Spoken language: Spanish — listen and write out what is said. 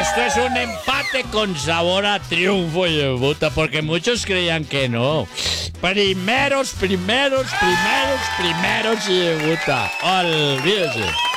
Esto es un empate con sabor a triunfo, Yebuta, porque muchos creían que no. Primeros, Yebuta. Olvídese.